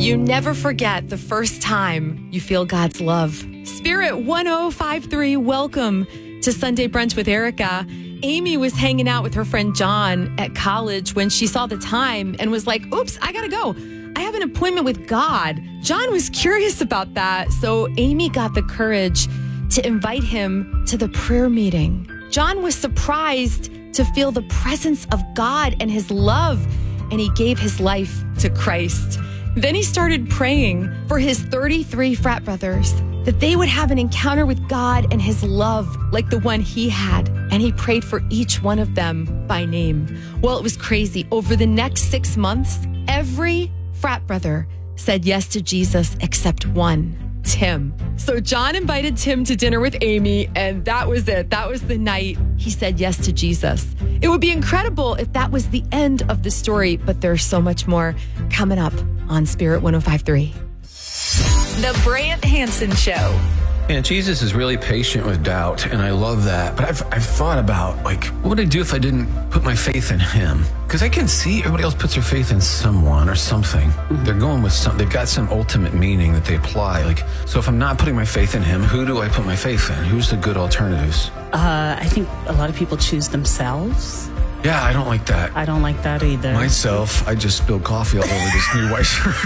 You never forget the first time you feel God's love. Spirit 1053, welcome to Sunday Brunch with Erica. Amy was hanging out with her friend John at college when she saw the time and was like, oops, I gotta go. I have an appointment with God. John was curious about that, so Amy got the courage to invite him to the prayer meeting. John was surprised to feel the presence of God and his love, and he gave his life to Christ. Then he started praying for his 33 frat brothers, that they would have an encounter with God and his love like the one he had. And he prayed for each one of them by name. Well, it was crazy. Over the next 6 months, every frat brother said yes to Jesus except one, Tim. So John invited Tim to dinner with Amy, and that was it. That was the night he said yes to Jesus. It would be incredible if that was the end of the story, but there's so much more coming up on Spirit 1053. The Brant Hansen Show. Yeah, Jesus is really patient with doubt, and I love that. But I've thought about, what would I do if I didn't put my faith in him? Because I can see everybody else puts their faith in someone or something. Mm-hmm. They're going with they've got some ultimate meaning that they apply. So if I'm not putting my faith in him, who do I put my faith in? Who's the good alternatives? I think a lot of people choose themselves. Yeah, I don't like that. I don't like that either. Myself, I just spilled coffee all over this new white shirt.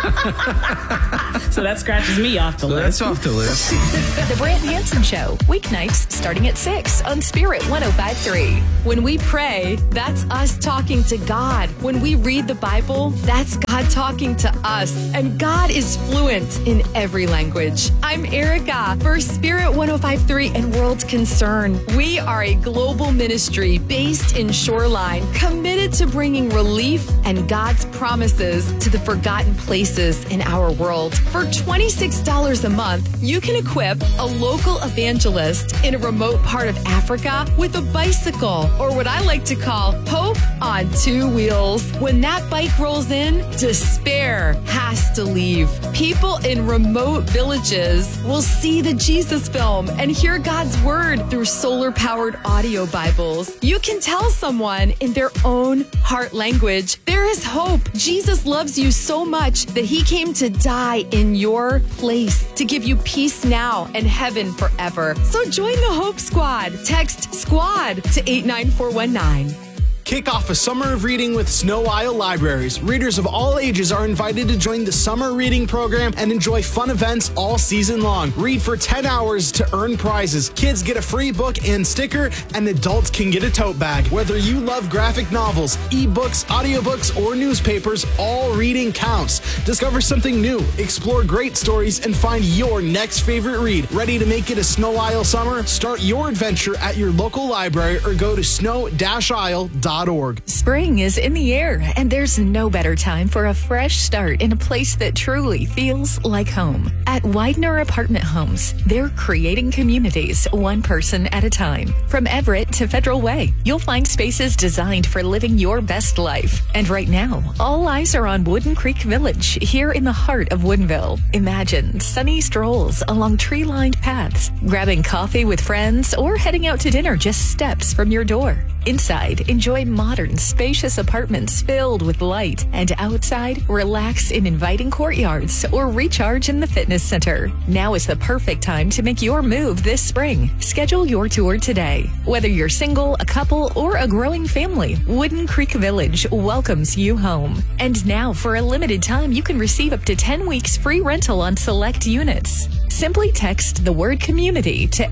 So that scratches me off the list. That's off the list. The Brant Hansen Show, weeknights starting at 6 on Spirit 1053. When we pray, that's us talking to God. When we read the Bible, that's God talking to us. And God is fluent in every language. I'm Erica for Spirit 1053 and World Concern. We are a global ministry based in Shoreline, committed to bringing relief and God's promises to the forgotten places in our world. For $26 a month, you can equip a local evangelist in a remote part of Africa with a bicycle, or what I like to call hope on 2 wheels. When that bike rolls in, despair has to leave. People in remote villages will see the Jesus film and hear God's word through solar-powered audio Bibles. You can tell someone in their own heart language, there is hope. Jesus loves you so much that he came to die in your place to give you peace now and heaven forever. So join the Hope Squad. Text SQUAD to 89419. Kick off a summer of reading with Snow Isle Libraries. Readers of all ages are invited to join the summer reading program and enjoy fun events all season long. Read for 10 hours to earn prizes. Kids get a free book and sticker, and adults can get a tote bag. Whether you love graphic novels, ebooks, audiobooks, or newspapers, all reading counts. Discover something new, explore great stories, and find your next favorite read. Ready to make it a Snow Isle summer? Start your adventure at your local library or go to snow-isle.org. Spring is in the air, and there's no better time for a fresh start in a place that truly feels like home. At Widener Apartment Homes, they're creating communities one person at a time. From Everett to Federal Way, you'll find spaces designed for living your best life. And right now, all eyes are on Wooden Creek Village, here in the heart of Woodinville. Imagine sunny strolls along tree-lined paths, grabbing coffee with friends, or heading out to dinner just steps from your door. Inside, enjoy modern, spacious apartments filled with light, and outside, relax in inviting courtyards or recharge in the fitness center. Now is the perfect time to make your move this spring. Schedule your tour today. Whether you're single, a couple, or a growing family, Wooden Creek Village welcomes you home. And now, for a limited time, you can receive up to 10 weeks free rental on select units. Simply text the word community to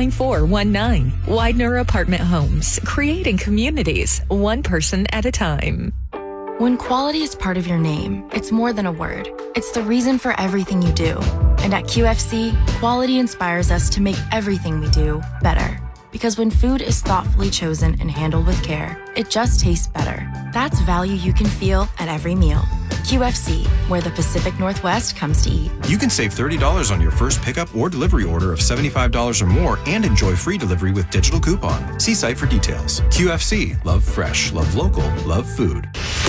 89419. Widener Apartment Homes, creating communities one person at a time. When quality is part of your name, it's more than a word. It's the reason for everything you do. And at QFC, quality inspires us to make everything we do better. Because when food is thoughtfully chosen and handled with care, it just tastes better. That's value you can feel at every meal. QFC, where the Pacific Northwest comes to eat. You can save $30 on your first pickup or delivery order of $75 or more and enjoy free delivery with digital coupon. See site for details. QFC, love fresh, love local, love food.